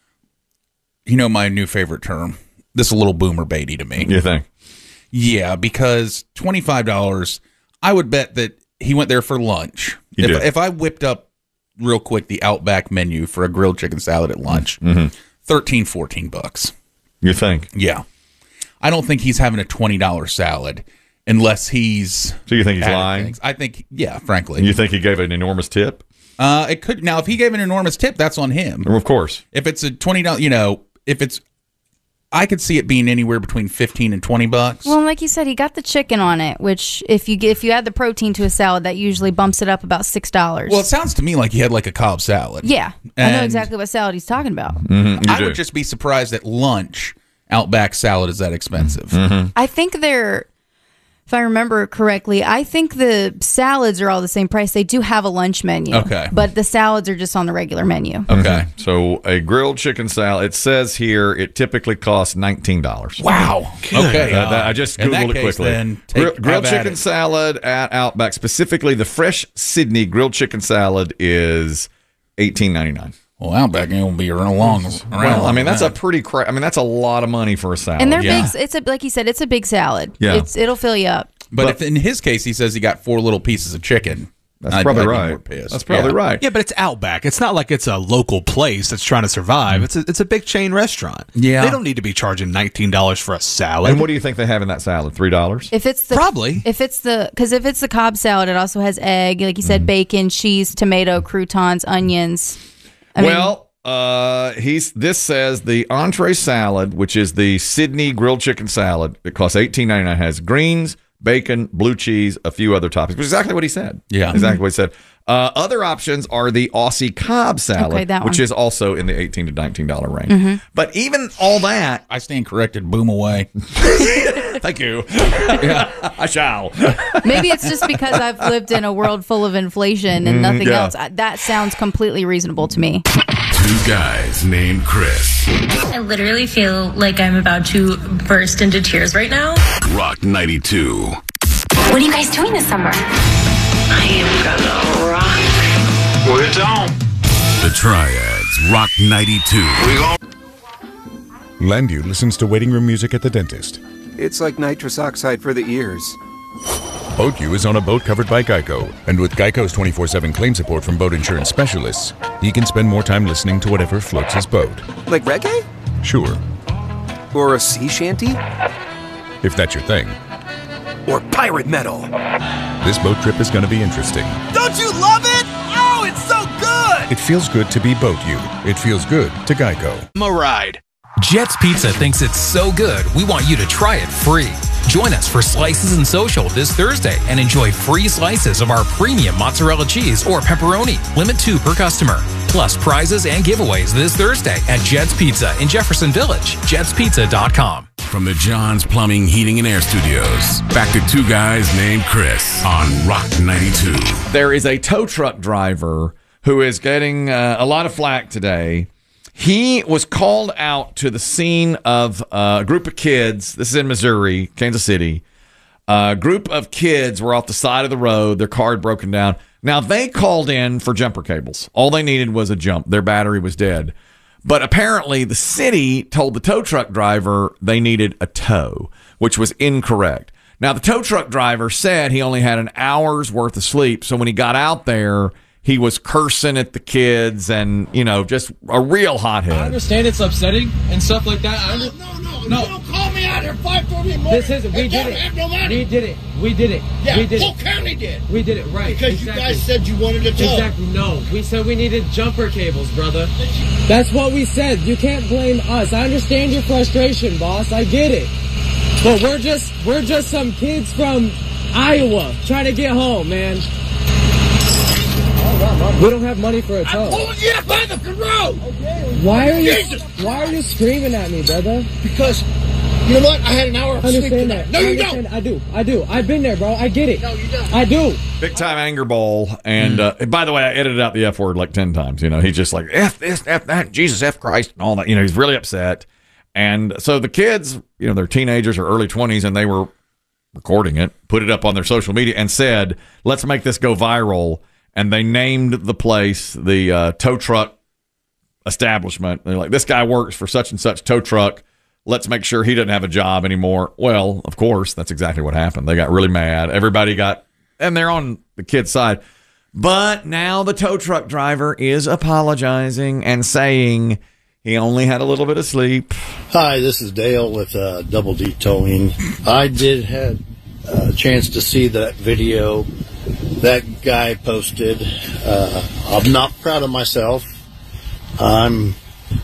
my new favorite term, this is a little boomer baity to me. You think? Yeah, because $25, I would bet that he went there for lunch. If I whipped up real quick the Outback menu for a grilled chicken salad at lunch, $13, $14. You think? Yeah. I don't think he's having a $20 salad unless he's... So you think he's lying? Things. I think, yeah, frankly. And you think he gave an enormous tip? It could. Now, if he gave an enormous tip, that's on him. Of course. If it's a $20, if it's... I could see it being anywhere between $15 and $20. Well, like you said, he got the chicken on it, which if you add the protein to a salad, that usually bumps it up about $6. Well, it sounds to me like he had like a Cobb salad. Yeah, I know exactly what salad he's talking about. I would just be surprised at lunch Outback salad is that expensive. I think if I remember correctly, I think the salads are all the same price. They do have a lunch menu. Okay. But the salads are just on the regular menu. Okay. So a grilled chicken salad, it says here it typically costs $19. Wow. Okay. I just Googled it quickly. Then grilled chicken salad at Outback, specifically the fresh Sydney grilled chicken salad, is $18.99. Well, Outback ain't gonna be around long. Well, I mean, that's that's a lot of money for a salad. And they're big. It's like you said, it's a big salad. Yeah. It'll fill you up. But if in his case he says he got 4 little pieces of chicken, that's probably right. That's probably right. Yeah, but it's Outback. It's not like it's a local place that's trying to survive. It's a big chain restaurant. Yeah. They don't need to be charging $19 for a salad. And what do you think they have in that salad? $3? If it's the Cobb salad, it also has egg, like you said, bacon, cheese, tomato, croutons, onions. This says the entree salad, which is the Sydney grilled chicken salad, it costs $18.99. Has greens, bacon, blue cheese, a few other toppings, which is exactly what he said. Yeah. Exactly what he said. Other options are the Aussie Cobb salad, which is also in the $18 to $19 range. But even all that... I stand corrected. Boom away. Thank you. I shall. Maybe it's just because I've lived in a world full of inflation and nothing else. That sounds completely reasonable to me. 2 guys named Chris. I literally feel like I'm about to burst into tears right now. Rock 92. What are you guys doing this summer? I am gonna rock. We're down. The Triads, Rock 92. Landu listens to waiting room music at the dentist. It's like nitrous oxide for the ears. BoatU is on a boat covered by Geico, and with Geico's 24/7 claim support from boat insurance specialists, he can spend more time listening to whatever floats his boat. Like reggae? Sure. Or a sea shanty? If that's your thing. Or pirate metal? This boat trip is going to be interesting. Don't you love it? Oh, it's so good! It feels good to be BoatU. It feels good to Geico. I'm a ride. Jet's Pizza thinks it's so good, we want you to try it free. Join us for Slices and Social this Thursday and enjoy free slices of our premium mozzarella cheese or pepperoni. Limit 2 per customer. Plus prizes and giveaways this Thursday at Jet's Pizza in Jefferson Village. JetsPizza.com. From the John's Plumbing, Heating, and Air Studios, back to 2 guys named Chris on Rock 92. There is a tow truck driver who is getting a lot of flack today. He was called out to the scene of a group of kids. This is in Missouri, Kansas City. A group of kids were off the side of the road. Their car had broken down. Now, they called in for jumper cables. All they needed was a jump. Their battery was dead. But apparently, the city told the tow truck driver they needed a tow, which was incorrect. Now, the tow truck driver said he only had an hour's worth of sleep. So when he got out there, he was cursing at the kids and, just a real hothead. I understand it's upsetting and stuff like that. No. Don't call me out here. Fight for me more. This isn't. We did it. Have no money. We did it. We did it. Yeah, we did whole it. county did. We did it, right. Because exactly. you guys said you wanted to talk. Exactly. No. We said we needed jumper cables, brother. That's what we said. You can't blame us. I understand your frustration, boss. I get it. But we're just some kids from Iowa trying to get home, man. We don't have money for a tow. I'm pulling you up by the road. Why are you screaming at me, brother? Because, you know what? I had an hour of sleep tonight. No, you don't. I do. I've been there, bro. I get it. No, you don't. I do. Big time anger ball. And by the way, I edited out the F word like 10 times. He's just like, F this, F that, Jesus, F Christ, and all that. He's really upset. And so the kids, they're teenagers or early 20s, and they were recording it, put it up on their social media, and said, let's make this go viral. And they named the place the tow truck establishment. They're like, this guy works for such and such tow truck. Let's make sure he doesn't have a job anymore. Well, of course, that's exactly what happened. They got really mad. Everybody and they're on the kid's side. But now the tow truck driver is apologizing and saying he only had a little bit of sleep. Hi, this is Dale with Double D Towing. I did have a chance to see that video that guy posted. I'm not proud of myself. I'm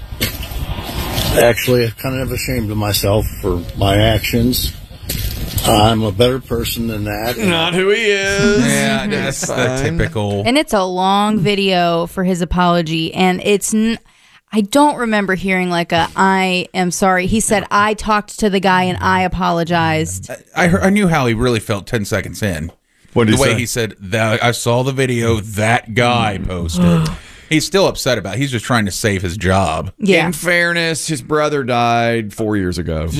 actually kind of ashamed of myself for my actions. I'm a better person than that. Not who he is. Yeah, that's the typical. And it's a long video for his apology, and I don't remember hearing I am sorry. He said, I talked to the guy and I apologized. I knew how he really felt 10 seconds in. What did the way say? he said, I saw the video that guy posted. He's still upset about it. He's just trying to save his job. Yeah. In fairness, his brother died 4 years ago.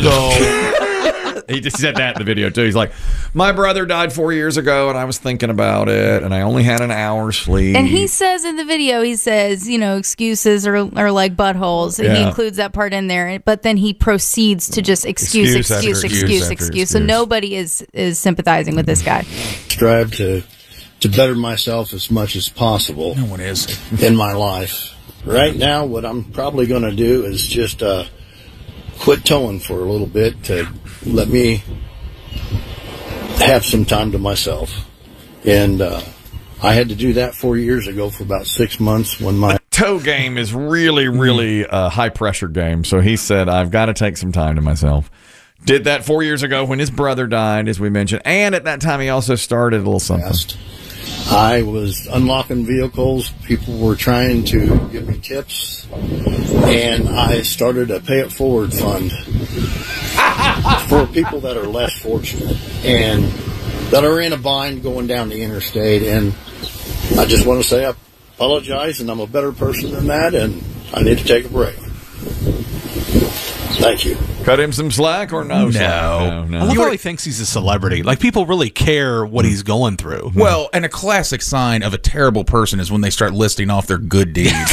He just said that in the video, too. He's like, my brother died 4 years ago, and I was thinking about it, and I only had an hour's sleep. And he says in the video, excuses are like buttholes. Yeah. He includes that part in there, but then he proceeds to just excuse. So nobody is sympathizing with this guy. Strive to better myself as much as possible. No one is. In my life. Right now, what I'm probably going to do is just quit towing for a little bit to let me have some time to myself. And I had to do that 4 years ago for about 6 months when my tow game is really, really a high-pressure game. So he said, I've got to take some time to myself. Did that 4 years ago when his brother died, as we mentioned. And at that time, he also started a little something. I was unlocking vehicles. People were trying to give me tips. And I started a pay it forward fund for people that are less fortunate and that are in a bind going down the interstate. And I just want to say I apologize, and I'm a better person than that, and I need to take a break. Thank you. Cut him some slack or no? I love how he thinks he's a celebrity. Like, people really care what he's going through. Well, and a classic sign of a terrible person is when they start listing off their good deeds.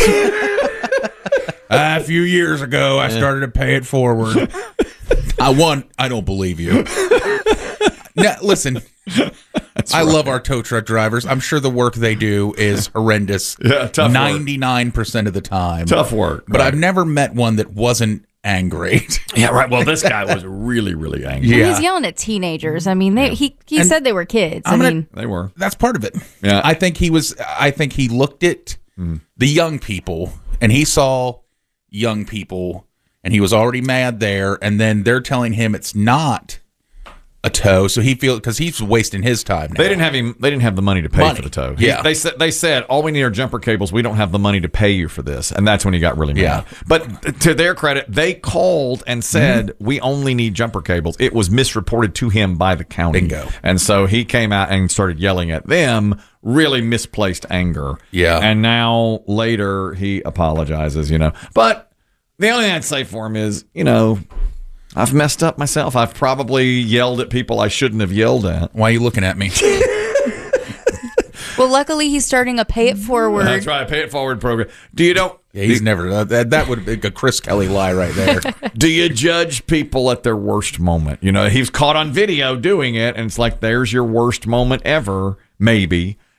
A few years ago, I started to pay it forward. I don't believe you. Now, listen, I love our tow truck drivers. I'm sure the work they do is horrendous. Yeah, tough 99% of the time. Tough work. But I've never met one that wasn't angry. Yeah, right. Well, this guy was really, really angry. Yeah. He's yelling at teenagers. I mean, he said they were kids. They were. That's part of it. Yeah. I think he looked at the young people, and he saw young people, and he was already mad there, and then they're telling him it's not a tow, so he feels, because he's wasting his time now. They didn't have the money to pay for the tow. Yeah. They said all we need are jumper cables. We don't have the money to pay you for this, and that's when he got really mad. Yeah. But to their credit, they called and said we only need jumper cables. It was misreported to him by the county. Bingo. And so he came out and started yelling at them. Really misplaced anger. Yeah. And now later he apologizes. But the only thing I'd say for him is, I've messed up myself. I've probably yelled at people I shouldn't have yelled at. Why are you looking at me? Well, luckily he's starting a pay it forward. That's right, a pay it forward program. Yeah, he's never. That would be a Chris Kelly lie right there. Do you judge people at their worst moment? He's caught on video doing it, and it's like, there's your worst moment ever, maybe.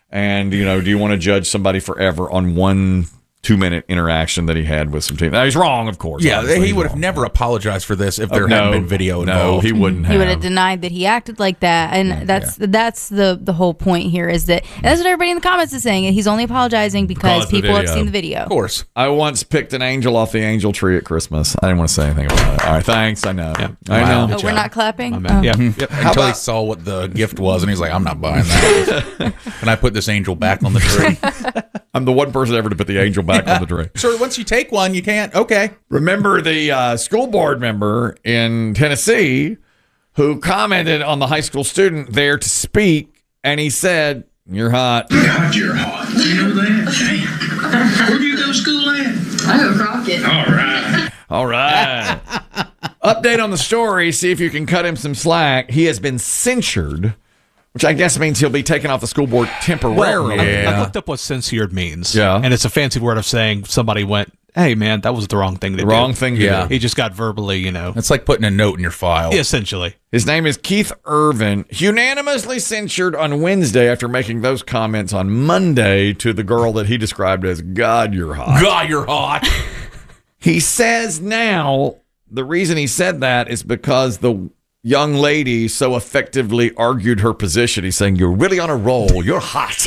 And, do you want to judge somebody forever on one 2-minute interaction that he had with some team? Now, he's wrong, of course. Yeah, he would have never apologized for this if there hadn't been video involved. No, he wouldn't have. He would have denied that he acted like that, and that's the whole point here. Is that and that's what everybody in the comments is saying. He's only apologizing because people have seen the video. Of course. I once picked an angel off the angel tree at Christmas. I didn't want to say anything about it. All right, thanks. I know. Yeah. I know. Oh, we're not clapping. Yeah. Yep. Until he saw what the gift was, and he's like, "I'm not buying that." And I put this angel back on the tree. I'm the one person ever to put the angel back on the tree. So once you take one, you can't. Okay. Remember the school board member in Tennessee who commented on the high school student there to speak, and he said, "You're hot." God, you're hot. You know that? Hey, where do you go to school at? I go Crockett. All right. All right. Update on the story. See if you can cut him some slack. He has been censured, which I guess means he'll be taken off the school board temporarily. I looked up what censured means. Yeah. And it's a fancy word of saying somebody went, "Hey, man, that was the wrong thing to do." Wrong thing to do. He just got verbally, It's like putting a note in your file. Essentially. His name is Keith Irvin, unanimously censured on Wednesday after making those comments on Monday to the girl that he described as, "God, you're hot." God, you're hot. He says now the reason he said that is because the young lady so effectively argued her position. He's saying, "You're really on a roll. You're hot."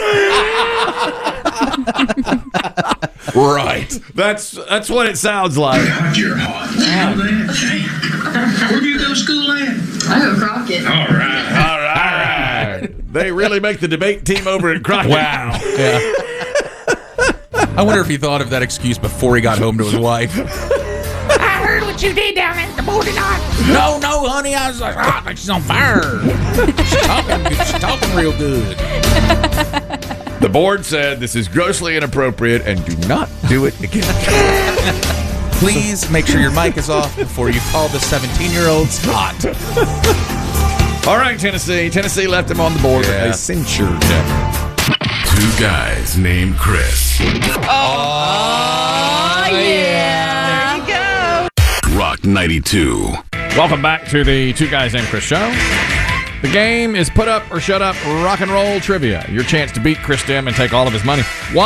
Right. That's what it sounds like. God, you're hot. You know that? Hey, where do you go to school at? I go Crockett. All right. They really make the debate team over at Crockett. Wow. Yeah. I wonder if he thought of that excuse before he got home to his wife. I heard what you did down at the morning night. No, honey, I was like, like she's on fire. She's talking real good. The board said this is grossly inappropriate and do not do it again. Please make sure your mic is off before you call the 17-year-olds hot. All right, Tennessee. Tennessee left him on the board, but they censured him. Two guys named Chris. Oh, yeah. There you go. Rock 92. Welcome back to the Two Guys Named Chris show. The game is Put Up or Shut Up Rock and Roll Trivia. Your chance to beat Chris Dim and take all of his money.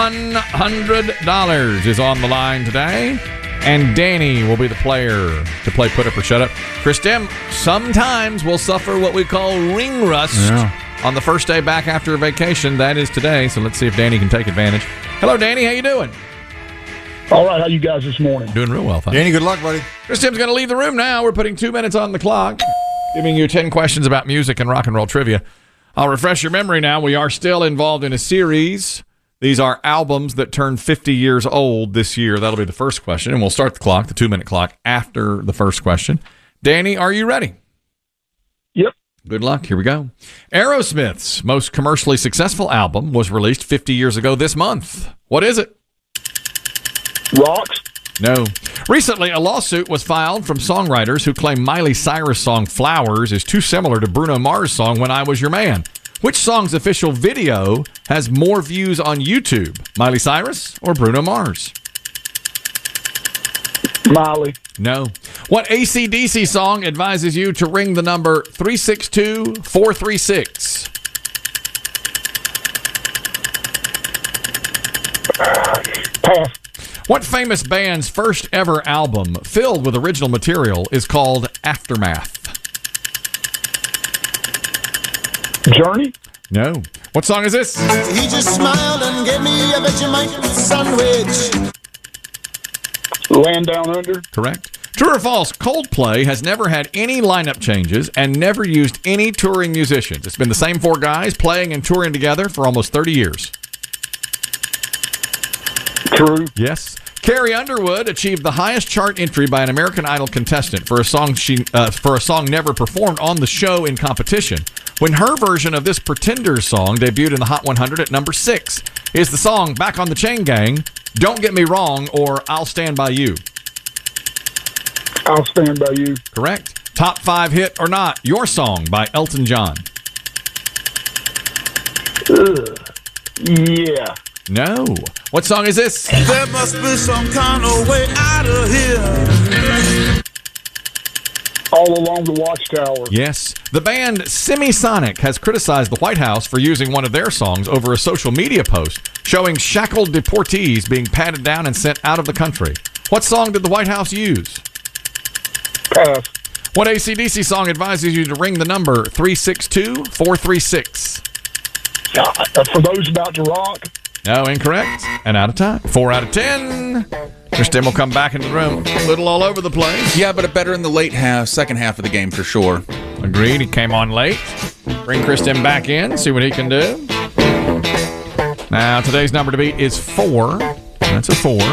$100 is on the line today. And Danny will be the player to play Put Up or Shut Up. Chris Dim sometimes will suffer what we call ring rust on the first day back after a vacation. That is today. So let's see if Danny can take advantage. Hello, Danny. How you doing? All right. How you guys this morning? Doing real well, thanks. Danny, good luck, buddy. Chris Tim's going to leave the room now. We're putting 2 minutes on the clock, giving you 10 questions about music and rock and roll trivia. I'll refresh your memory now. We are still involved in a series. These are albums that turn 50 years old this year. That'll be the first question, and we'll start the clock, the 2-minute clock, after the first question. Danny, are you ready? Yep. Good luck. Here we go. Aerosmith's most commercially successful album was released 50 years ago this month. What is it? Rocks. No. Recently, a lawsuit was filed from songwriters who claim Miley Cyrus' song Flowers is too similar to Bruno Mars' song When I Was Your Man. Which song's official video has more views on YouTube? Miley Cyrus or Bruno Mars? Miley. No. What AC/DC song advises you to ring the number 362-436? Pass. What famous band's first ever album filled with original material is called Aftermath? Journey? No. What song is this? He just smiled and gave me a Vegemite sandwich. Land Down Under? Correct. True or false, Coldplay has never had any lineup changes and never used any touring musicians. It's been the same 4 guys playing and touring together for almost 30 years. True. Yes. Carrie Underwood achieved the highest chart entry by an American Idol contestant for a song never performed on the show in competition. When her version of this Pretenders song debuted in the Hot 100 at number 6, is the song Back on the Chain Gang, Don't Get Me Wrong, or I'll Stand By You? I'll Stand By You. Correct. Top 5 hit or not, Your Song by Elton John. Yeah. No. What song is this? There must be some kind of way out of here. All Along the Watchtower. Yes. The band Semisonic has criticized the White House for using one of their songs over a social media post showing shackled deportees being patted down and sent out of the country. What song did the White House use? Pass. What AC/DC song advises you to ring the number 362-436? For Those About to Rock. No, incorrect. And out of time. 4 out of 10. Kristen will come back into the room. A little all over the place. Yeah, but better in the second half of the game for sure. Agreed. He came on late. Bring Kristen back in, see what he can do. Now, today's number to beat is 4. That's a 4.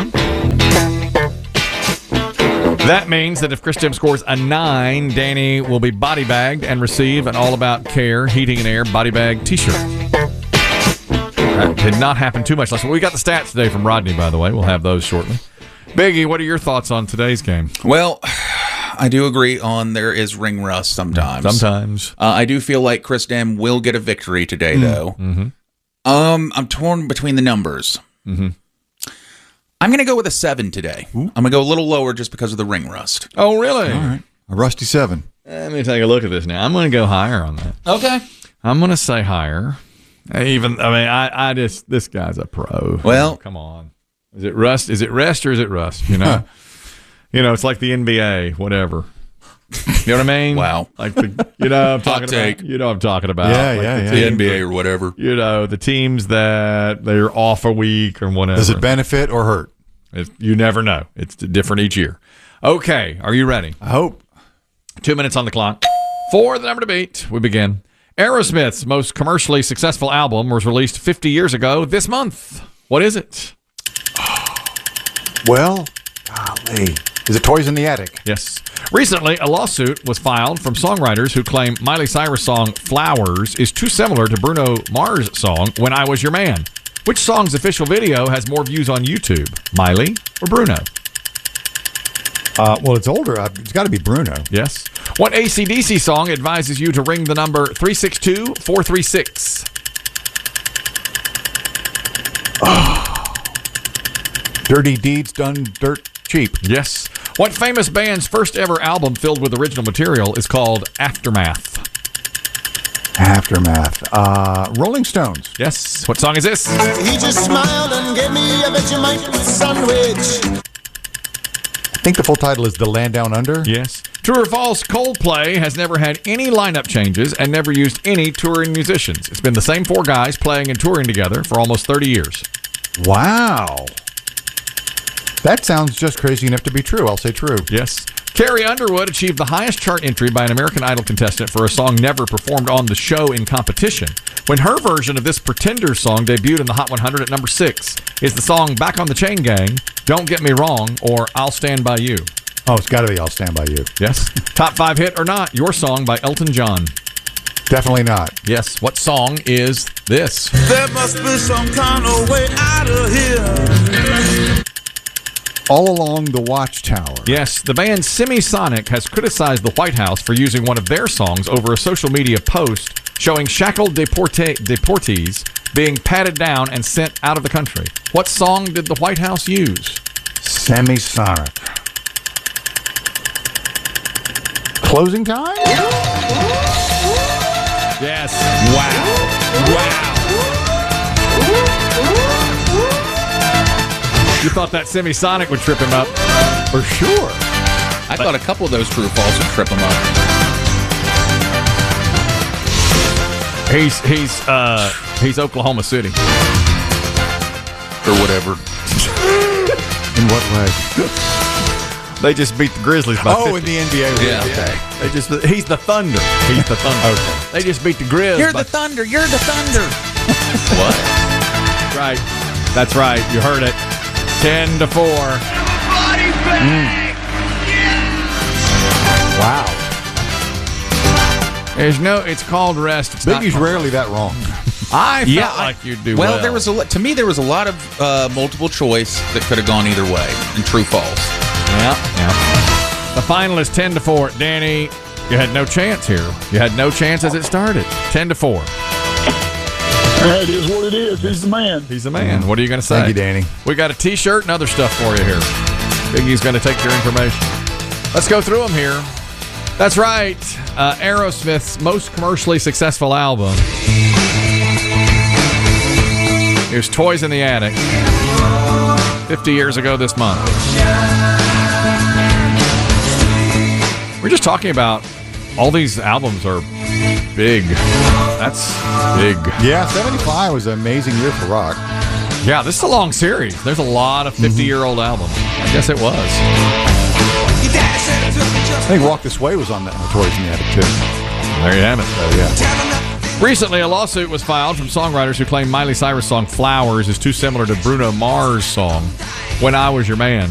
That means that if Kristen scores a 9, Danny will be body bagged and receive an All About Care Heating and Air body bag t-shirt. That did not happen too much last week. We got the stats today from Rodney, by the way. We'll have those shortly. Biggie, what are your thoughts on today's game? Well, I do agree on there is ring rust sometimes. Sometimes. I do feel like Chris Dem will get a victory today, though. Mm-hmm. I'm torn between the numbers. Mm-hmm. I'm going to go with a 7 today. Ooh. I'm going to go a little lower just because of the ring rust. Oh, really? All right. A rusty 7. Let me take a look at this now. I'm going to go higher on that. Okay. I'm going to say higher. I just, this guy's a pro. Well, come on. Is it rust? Is it rest or is it rust? You know, it's like the NBA, whatever. You know what I mean? Wow. Like I'm talking about. You know what I'm talking about. Yeah, the NBA or whatever. The teams that they're off a week or whatever. Does it benefit or hurt? You never know. It's different each year. Okay, are you ready? I hope. 2 minutes on the clock. For the number to beat, we begin. Aerosmith's most commercially successful album was released 50 years ago this month. What is it? Well, golly. Is it Toys in the Attic? Yes. Recently, a lawsuit was filed from songwriters who claim Miley Cyrus' song Flowers is too similar to Bruno Mars' song When I Was Your Man. Which song's official video has more views on YouTube, Miley or Bruno? Well, it's older. It's got to be Bruno. Yes. What AC/DC song advises you to ring the number 362-436? Dirty Deeds Done Dirt Cheap. Yes. What famous band's first ever album filled with original material is called Aftermath? Aftermath. Rolling Stones. Yes. What song is this? He just smiled and gave me a Vegemite sandwich. I think the full title is The Land Down Under. Yes. True or false, Coldplay has never had any lineup changes and never used any touring musicians. It's been the same 4 guys playing and touring together for almost 30 years. Wow. That sounds just crazy enough to be true. I'll say true. Yes. Carrie Underwood achieved the highest chart entry by an American Idol contestant for a song never performed on the show in competition. When her version of this Pretender song debuted in the Hot 100 at number 6, is the song Back on the Chain Gang, Don't Get Me Wrong, or I'll Stand By You? Oh, it's got to be I'll Stand By You. Yes. Top 5 hit or not, Your Song by Elton John. Definitely not. Yes. What song is this? There must be some kind of way out of here. All Along the Watchtower. Yes, the band Semisonic has criticized the White House for using one of their songs over a social media post showing shackled deportees being patted down and sent out of the country. What song did the White House use? Semisonic. Closing Time? Yes. Wow. You thought that Semisonic would trip him up? For sure. I thought a couple of those true or false would trip him up. He's Oklahoma City. Or whatever. In what way? They just beat the Grizzlies by 50. In the NBA. Yeah. Okay. He's the Thunder. He's the Thunder. Okay. They just beat the Grizz. You're the Thunder. You're the Thunder. What? Right. That's right. You heard it. 10-4. Wow. It's called rest. Biggie's rarely that wrong. I felt like you'd do well. There was to me there was a lot of multiple choice that could have gone either way and true false. Yeah. The final is 10-4. Danny, you had no chance here. You had no chance as it started. 10-4. It is what it is. He's the man. He's the man. What are you going to say? Thank you, Danny. We got a T-shirt and other stuff for you here. Biggie's going to take your information. Let's go through them here. That's right. Aerosmith's most commercially successful album. Here's Toys in the Attic. 50 years ago this month. We're just talking about all these albums are big. That's big. Yeah, 75 was an amazing year for rock. Yeah, this is a long series. There's a lot of 50-year-old albums. I guess it was. I think Walk This Way was on that Toys in the Attic, too. There you have it. So, yeah. Recently, a lawsuit was filed from songwriters who claim Miley Cyrus' song Flowers is too similar to Bruno Mars' song When I Was Your Man.